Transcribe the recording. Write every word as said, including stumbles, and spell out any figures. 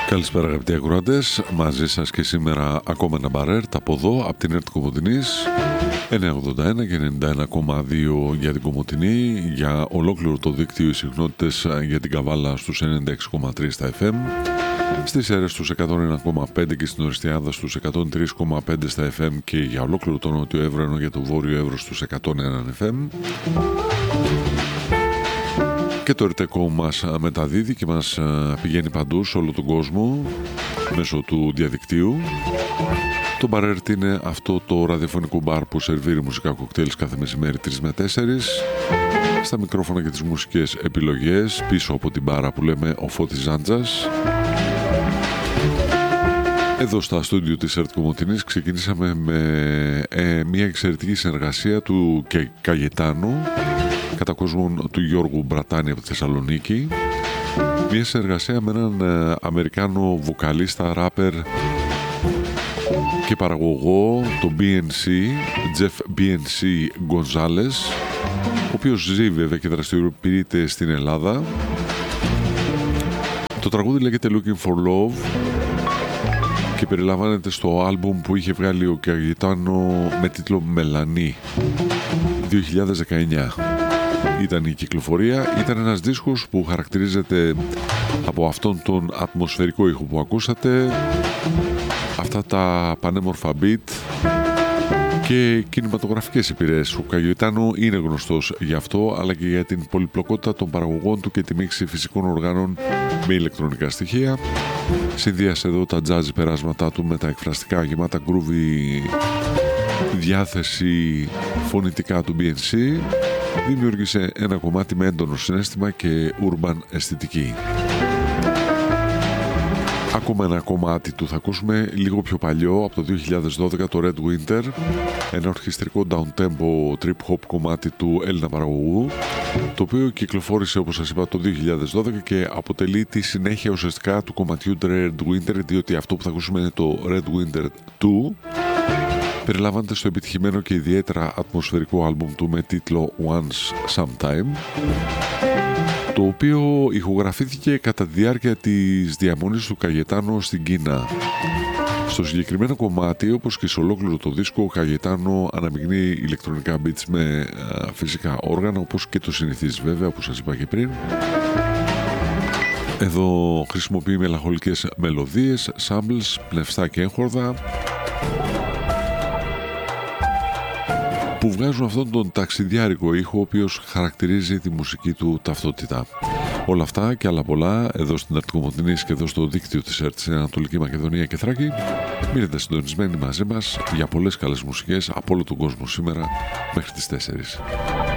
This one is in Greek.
Καλησπέρα αγαπητοί ακροατές, μαζί σας και σήμερα ακόμα ένα μπαρέρτ από εδώ, από την ΕΡΤ Κομοτηνής εννιακόσια ογδόντα ένα και ενενήντα ένα κόμμα δύο για την Κομοτηνή, για ολόκληρο το δίκτυο οι συχνότητες για την Καβάλα στους ενενήντα έξι κόμμα τρία στα εφ εμ, στις Σέρρες στους εκατόν ένα κόμμα πέντε και στην Οριστιάδα στους εκατόν τρία κόμμα πέντε στα εφ εμ και για ολόκληρο το Νότιο Εύρο, ενώ για το Βόρειο Εύρο στους εκατόν ένα εφ εμ. Και το ΕΡΤΕΚΟ μας μεταδίδει και μας πηγαίνει παντού σε όλο τον κόσμο μέσω του διαδικτύου. Το μπαρέρτ είναι αυτό το ραδιοφωνικό μπαρ που σερβίρει μουσικά κοκτέιλ κάθε μεσημέρι τρεις με τέσσερις. Στα μικρόφωνα και τις μουσικές επιλογές πίσω από την μπάρα που λέμε ο Φώτης Ζάντζας. Εδώ στα στούντιο της ΕΡΤ Κομοτηνής ξεκινήσαμε με ε, μια εξαιρετική συνεργασία του και Καγετάνου κατά κόσμον του Γιώργου Μπρατάνη από τη Θεσσαλονίκη. Μια συνεργασία με έναν ε, Αμερικάνο βοκαλίστα, ράπερ και παραγωγό, το μπι εν σι, Jeff μπι εν σι Gonzalez, ο οποίος ζει βέβαια και δραστηριοποιείται στην Ελλάδα. Το τραγούδι λέγεται Looking for Love και περιλαμβάνεται στο άλμπουμ που είχε βγάλει ο Καγετάνο με τίτλο Μελανή δύο χιλιάδες δεκαεννιά. Ήταν η κυκλοφορία, ήταν ένας δίσκος που χαρακτηρίζεται από αυτόν τον ατμοσφαιρικό ήχο που ακούσατε, αυτά τα πανέμορφα beat και κινηματογραφικές επιρροές. Ο Καγετάνο είναι γνωστός γι' αυτό, αλλά και για την πολυπλοκότητα των παραγωγών του και τη μίξη φυσικών οργάνων με ηλεκτρονικά στοιχεία. Συνδύασε εδώ τα jazz περάσματά του με τα εκφραστικά γεμάτα groovy διάθεση φωνητικά του μπι εν σι. Δημιούργησε ένα κομμάτι με έντονο συναίσθημα και urban αισθητική. Ακόμα ένα κομμάτι του θα ακούσουμε λίγο πιο παλιό, από το δύο χιλιάδες δώδεκα, το Red Winter, ένα ορχιστρικό down-tempo trip-hop κομμάτι του Έλληνα παραγωγού, το οποίο κυκλοφόρησε όπως σας είπα το δύο χιλιάδες δώδεκα και αποτελεί τη συνέχεια ουσιαστικά του κομματιού Red Winter, διότι αυτό που θα ακούσουμε είναι το Red Winter δύο. Περιλαμβάνεται στο επιτυχημένο και ιδιαίτερα ατμοσφαιρικό άλμπουμ του με τίτλο Once Sometime, το οποίο ηχογραφήθηκε κατά τη διάρκεια της διαμονής του Καγετάνο στην Κίνα. Στο συγκεκριμένο κομμάτι, όπως και σε ολόκληρο το δίσκο, ο Καγετάνο αναμειγνύει ηλεκτρονικά beats με α, φυσικά όργανα, όπως και το συνηθίζει βέβαια, όπως σας είπα και πριν. Εδώ χρησιμοποιεί μελαγχολικές μελωδίες, samples, πνευστά και έγχορδα, που βγάζουν αυτόν τον ταξιδιάρικο ήχο ο οποίος χαρακτηρίζει τη μουσική του ταυτότητα. Όλα αυτά και άλλα πολλά εδώ στην ΕΡΤ Κομοτηνής και εδώ στο δίκτυο της ΕΡΤ στην Ανατολική Μακεδονία και Θράκη. Μείνετε συντονισμένοι μαζί μας για πολλές καλές μουσικές από όλο τον κόσμο σήμερα μέχρι τις τέσσερις.